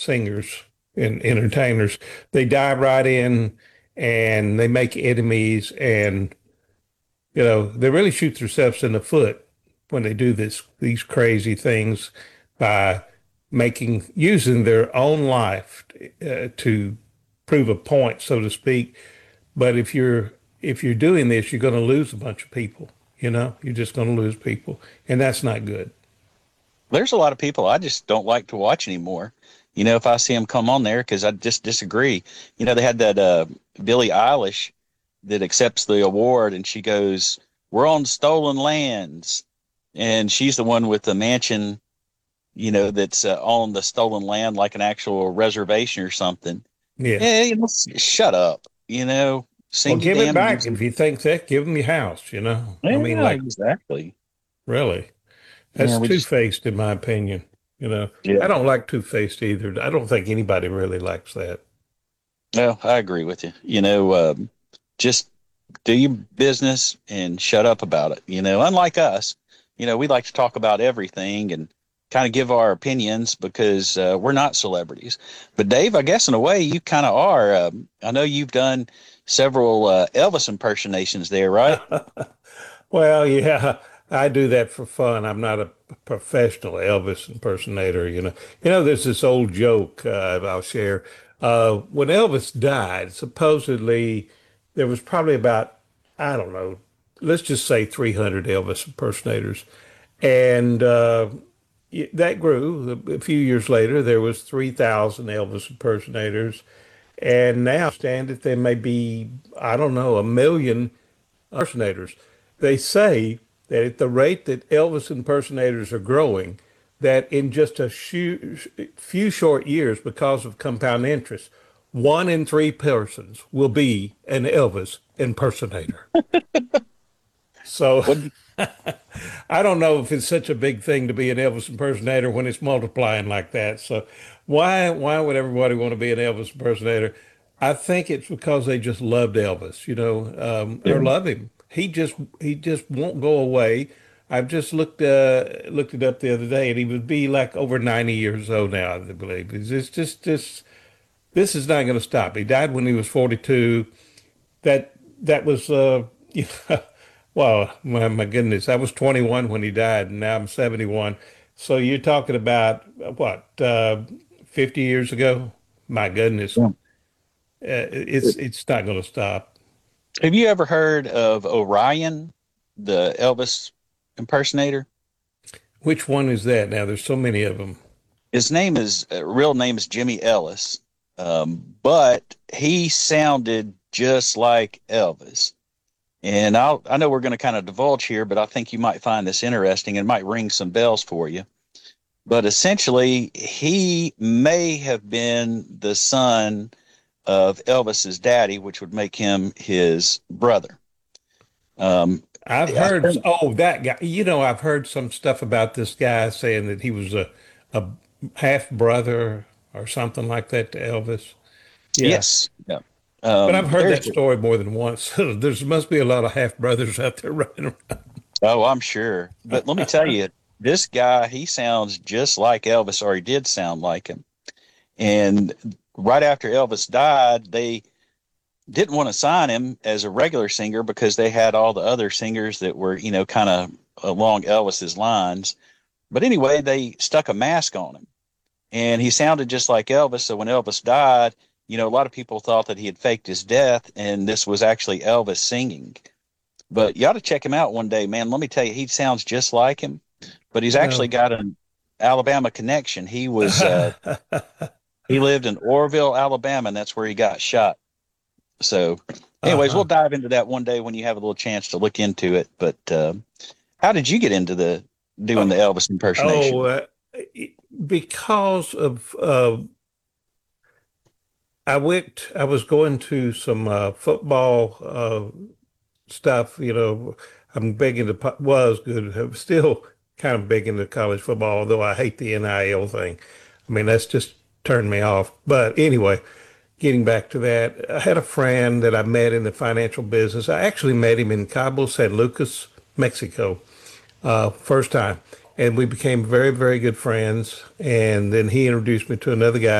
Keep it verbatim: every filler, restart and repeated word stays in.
singers and entertainers. They dive right in and they make enemies, and you know they really shoot themselves in the foot when they do this these crazy things by making using their own life uh, to prove a point, so to speak. But if you're if you're doing this, you're going to lose a bunch of people. You know, you're just going to lose people, and that's not good. There's a lot of people I just don't like to watch anymore. You know, if I see them come on there, because I just disagree. You know, they had that uh, Billie Eilish that accepts the award, and she goes, "We're on stolen lands," and she's the one with the mansion. You know, that's uh, on the stolen land, like an actual reservation or something. Yeah. Yeah, you know, shut up. You know, Well, sing your give it damn back music. if you think that. Give them your house. You know, I mean, Yeah, like exactly. really, Yeah, that's we just two-faced in my opinion. You know, yeah. I don't like two-faced either. I don't think anybody really likes that. Well, I agree with you. You know, um, just do your business and shut up about it. You know, unlike us, you know, we like to talk about everything and kind of give our opinions because uh, we're not celebrities. But Dave, I guess in a way you kind of are. Um, I know you've done several uh, Elvis impersonations there, right? Well, yeah, I do that for fun. I'm not a professional Elvis impersonator, you know. You know, there's this old joke uh, I'll share. Uh, when Elvis died, supposedly there was probably about, I don't know, let's just say three hundred Elvis impersonators. And uh, that grew. A few years later, there was three thousand Elvis impersonators. And now stand it, there may be, I don't know, a million impersonators. They say that at the rate that Elvis impersonators are growing, that in just a few, few short years, because of compound interest, one in three persons will be an Elvis impersonator. So What I don't know if it's such a big thing to be an Elvis impersonator when it's multiplying like that. So why why would everybody want to be an Elvis impersonator? I think it's because they just loved Elvis, you know, um, or yeah. love him. He just he just won't go away. I've just looked uh, looked it up the other day, and he would be like over ninety years old now, I believe. It's just just this this is not going to stop. He died when he was forty-two. That that was uh, you know, well, my, my goodness, I was twenty-one when he died, and now I'm seventy-one. So you're talking about uh, what, uh, fifty years ago? My goodness, Yeah. uh, it's it's not going to stop. Have you ever heard of Orion, the Elvis impersonator? Which one is that now? There's so many of them. His name is uh, real name is Jimmy Ellis, um, but he sounded just like Elvis. And I'll, I know we're going to kind of divulge here, but I think you might find this interesting and might ring some bells for you. But essentially, he may have been the son of Elvis's daddy, which would make him his brother. Um, I've I heard, think, oh, that guy. You know, I've heard some stuff about this guy saying that he was a a half brother or something like that to Elvis. Yeah. yes, yeah. But Um, I've heard there's that story more than once. There must be a lot of half brothers out there running around. Oh, I'm sure. But let me tell you, this guy, he sounds just like Elvis, or he did sound like him. And right after Elvis died, they didn't want to sign him as a regular singer because they had all the other singers that were, you know, kind of along Elvis's lines. But anyway, they stuck a mask on him and he sounded just like Elvis. So when Elvis died, you know, a lot of people thought that he had faked his death and this was actually Elvis singing. But you ought to check him out one day, man. Let me tell you, he sounds just like him, but he's actually Well, got an Alabama connection. He was, uh, he lived in Orville, Alabama, and that's where he got shot. So, anyways, we'll uh-huh. dive into that one day when you have a little chance to look into it. But uh, how did you get into the doing the Oh, Elvis oh, impersonation? uh, because of uh, I went, I was going to some uh, football uh, stuff. You know, I'm big into po- was good. I'm still kind of big into college football, although I hate the N I L thing. I mean, that's just turned me off. But anyway, getting back to that, I had a friend that I met in the financial business. I actually met him in Cabo San Lucas, Mexico, uh, first time. And we became very, very good friends. And then he introduced me to another guy